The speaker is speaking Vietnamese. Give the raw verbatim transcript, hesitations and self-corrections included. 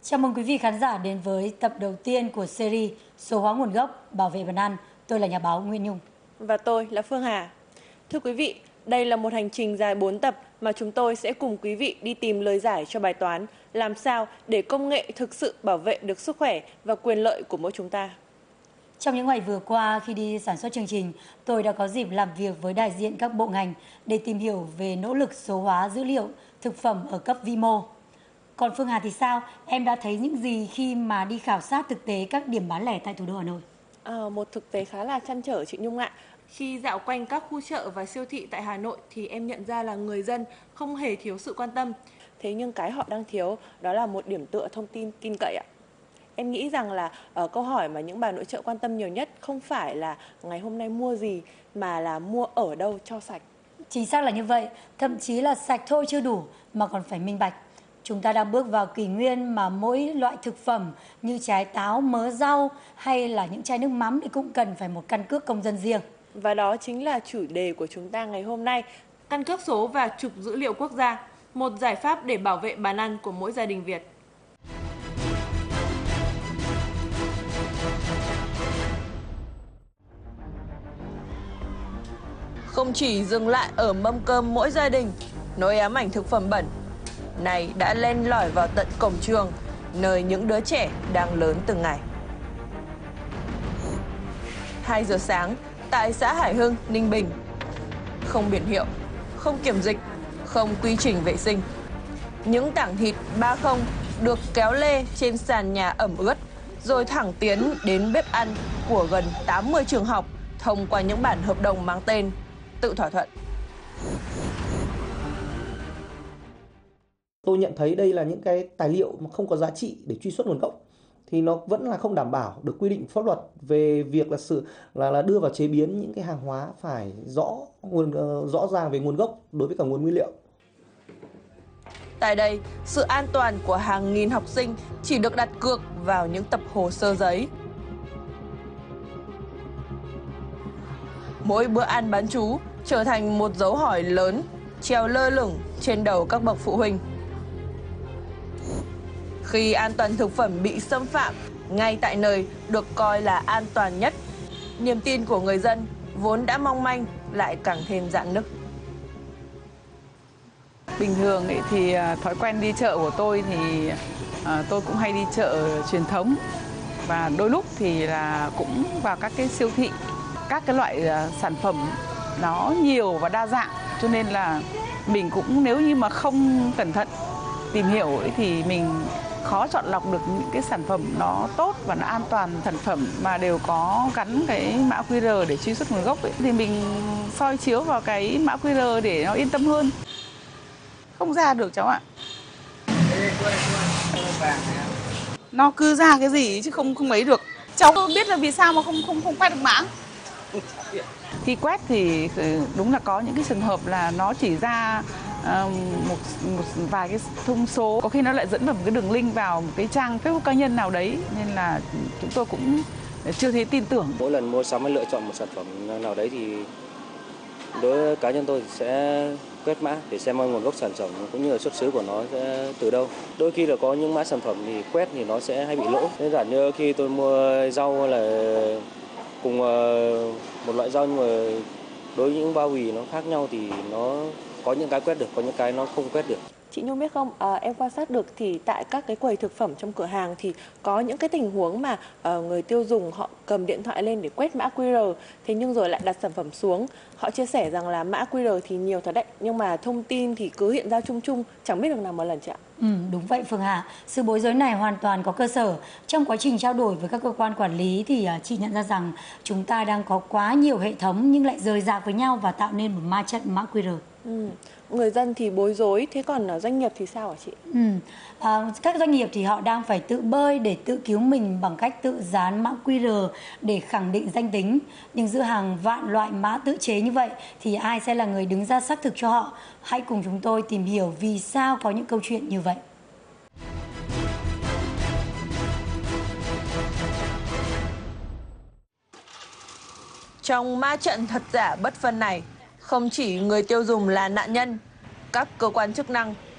Chào mừng quý vị khán giả đến với tập đầu tiên của series Số hóa nguồn gốc bảo vệ bản ăn. Tôi là nhà báo Nguyễn Nhung. Và tôi là Phương Hà. Thưa quý vị, đây là một hành trình dài bốn tập mà chúng tôi sẽ cùng quý vị đi tìm lời giải cho bài toán làm sao để công nghệ thực sự bảo vệ được sức khỏe và quyền lợi của mỗi chúng ta. Trong những ngày vừa qua khi đi sản xuất chương trình, tôi đã có dịp làm việc với đại diện các bộ ngành để tìm hiểu về nỗ lực số hóa dữ liệu thực phẩm ở cấp vi mô. Còn Phương Hà thì sao? Em đã thấy những gì khi mà đi khảo sát thực tế các điểm bán lẻ tại thủ đô Hà Nội? À, một thực tế khá là trăn trở chị Nhung ạ. Khi dạo quanh các khu chợ và siêu thị tại Hà Nội thì em nhận ra là người dân không hề thiếu sự quan tâm. Thế nhưng cái họ đang thiếu đó là một điểm tựa thông tin tin cậy ạ. Em nghĩ rằng là ở câu hỏi mà những bà nội trợ quan tâm nhiều nhất không phải là ngày hôm nay mua gì mà là mua ở đâu cho sạch. Chính xác là như vậy, thậm chí là sạch thôi chưa đủ mà còn phải minh bạch. Chúng ta đang bước vào kỷ nguyên mà mỗi loại thực phẩm như trái táo, mớ rau hay là những chai nước mắm thì cũng cần phải một căn cước công dân riêng. Và đó chính là chủ đề của chúng ta ngày hôm nay, căn cước số và trục dữ liệu quốc gia, một giải pháp để bảo vệ bàn ăn của mỗi gia đình Việt. Không chỉ dừng lại ở mâm cơm mỗi gia đình, nỗi ám ảnh thực phẩm bẩn này đã len lỏi vào tận cổng trường, nơi những đứa trẻ đang lớn từng ngày. hai giờ sáng, tại xã Hải Hưng, Ninh Bình. Không biển hiệu, không kiểm dịch, không quy trình vệ sinh. Những tảng thịt ba không được kéo lê trên sàn nhà ẩm ướt, rồi thẳng tiến đến bếp ăn của gần tám mươi trường học thông qua những bản hợp đồng mang tên tự thỏa thuận. Tôi nhận thấy đây là những cái tài liệu mà không có giá trị để truy xuất nguồn gốc thì nó vẫn là không đảm bảo được quy định pháp luật về việc là sự là là đưa vào chế biến những cái hàng hóa phải rõ nguồn uh, rõ ràng về nguồn gốc đối với cả nguồn nguyên liệu. Tại đây, sự an toàn của hàng nghìn học sinh chỉ được đặt cược vào những tập hồ sơ giấy. Mỗi bữa ăn bán trú trở thành một dấu hỏi lớn treo lơ lửng trên đầu các bậc phụ huynh. Khi an toàn thực phẩm bị xâm phạm ngay tại nơi được coi là an toàn nhất, niềm tin của người dân vốn đã mong manh lại càng thêm rạn nứt. Bình thường ấy thì thói quen đi chợ của tôi thì à, tôi cũng hay đi chợ truyền thống và đôi lúc thì là cũng vào các cái siêu thị. Các cái loại sản phẩm nó nhiều và đa dạng cho nên là mình cũng nếu như mà không cẩn thận tìm hiểu ấy, thì mình khó chọn lọc được những cái sản phẩm nó tốt và nó an toàn. Sản phẩm mà đều có gắn cái mã quy rờ để truy xuất nguồn gốc ấy, thì mình soi chiếu vào cái mã quy rờ để nó yên tâm hơn. Không ra được cháu ạ. Nó cứ ra cái gì chứ không không mấy được. Cháu không biết là vì sao mà không không không quét được mã. Khi quét thì đúng là có những cái trường hợp là nó chỉ ra uh, một, một vài cái thông số, có khi nó lại dẫn vào một cái đường link vào một cái trang Facebook cá nhân nào đấy, nên là chúng tôi cũng chưa thấy tin tưởng. Mỗi lần mua sắm hay lựa chọn một sản phẩm nào đấy thì đối với cá nhân tôi sẽ quét mã để xem nguồn gốc sản phẩm cũng như là xuất xứ của nó sẽ từ đâu. Đôi khi là có những mã sản phẩm thì quét thì nó sẽ hay bị lỗi. Đơn giản như khi tôi mua rau là cùng một loại rau nhưng mà đối với những bao bì nó khác nhau thì nó có những cái quét được, có những cái nó không quét được. Chị Nhung biết không, à, em quan sát được thì tại các cái quầy thực phẩm trong cửa hàng thì có những cái tình huống mà uh, người tiêu dùng họ cầm điện thoại lên để quét mã quy rờ, thế nhưng rồi lại đặt sản phẩm xuống. Họ chia sẻ rằng là mã quy rờ thì nhiều thật đấy, nhưng mà thông tin thì cứ hiện ra chung chung, chẳng biết được nào một lần chị ạ. Ừ, đúng vậy Phương Hà. Sự bối rối này hoàn toàn có cơ sở. Trong quá trình trao đổi với các cơ quan quản lý thì uh, chị nhận ra rằng chúng ta đang có quá nhiều hệ thống nhưng lại rời rạc với nhau và tạo nên một ma trận mã quy rờ. Ừ. Người dân thì bối rối, thế còn doanh nghiệp thì sao hả chị? Ừ. À, các doanh nghiệp thì họ đang phải tự bơi để tự cứu mình bằng cách tự dán mã quy rờ để khẳng định danh tính. Nhưng giữa hàng vạn loại mã tự chế như vậy thì ai sẽ là người đứng ra xác thực cho họ? Hãy cùng chúng tôi tìm hiểu vì sao có những câu chuyện như vậy. Trong ma trận thật giả bất phân này, không chỉ người tiêu dùng là nạn nhân, các cơ quan chức năng